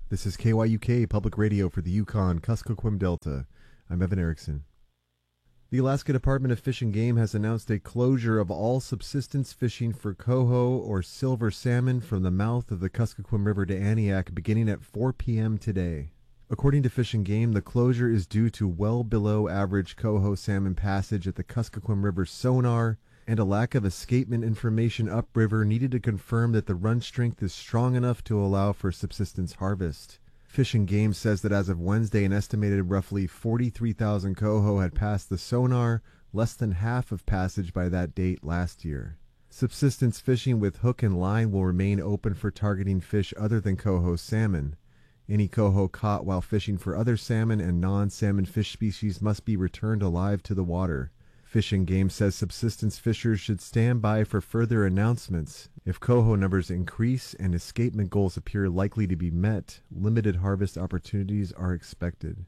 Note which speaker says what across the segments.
Speaker 1: This is KYUK Public Radio for the Yukon-Kuskokwim Delta. I'm Evan Erickson. The Alaska Department of Fish and Game has announced a closure of all subsistence fishing for coho or silver salmon from the mouth of the Kuskokwim River to Aniak beginning at 4 p.m. today. According to Fish and Game, the closure is due to well below average coho salmon passage at the Kuskokwim River sonar and a lack of escapement information upriver needed to confirm that the run strength is strong enough to allow for subsistence harvest. Fish and Game says that as of Wednesday, an estimated roughly 43,000 coho had passed the sonar, less than half of passage by that date last year. Subsistence fishing with hook and line will remain open for targeting fish other than coho salmon. Any coho caught while fishing for other salmon and non-salmon fish species must be returned alive to the water. Fish and Game says subsistence fishers should stand by for further announcements. If coho numbers increase and escapement goals appear likely to be met, limited harvest opportunities are expected.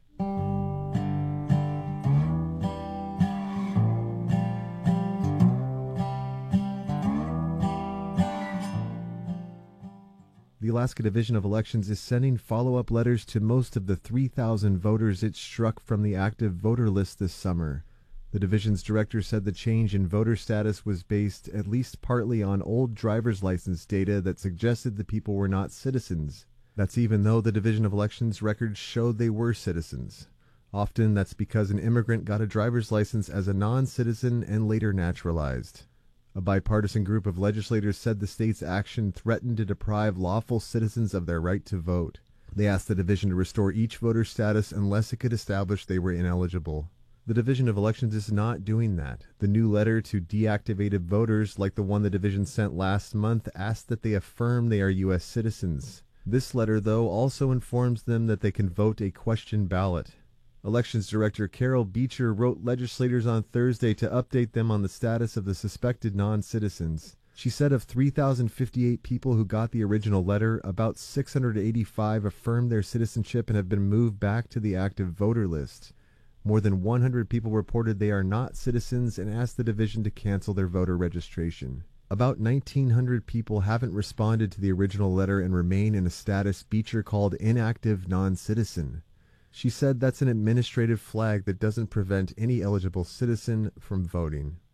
Speaker 1: The Alaska Division of Elections is sending follow-up letters to most of the 3,000 voters it struck from the active voter list this summer. The division's director said the change in voter status was based at least partly on old driver's license data that suggested the people were not citizens. That's even though the Division of Elections records showed they were citizens. Often that's because an immigrant got a driver's license as a non-citizen and later naturalized. A bipartisan group of legislators said the state's action threatened to deprive lawful citizens of their right to vote. They asked the division to restore each voter's status unless it could establish they were ineligible. The Division of Elections is not doing that. The new letter to deactivated voters, like the one the division sent last month, asked that they affirm they are U.S. citizens. This letter, though, also informs them that they can vote a question ballot. Elections Director Carol Beecher wrote legislators on Thursday to update them on the status of the suspected non-citizens. She said of 3,058 people who got the original letter, about 685 affirmed their citizenship and have been moved back to the active voter list. More than 100 people reported they are not citizens and asked the division to cancel their voter registration. About 1,900 people haven't responded to the original letter and remain in a status Beecher called inactive non-citizen. She said that's an administrative flag that doesn't prevent any eligible citizen from voting.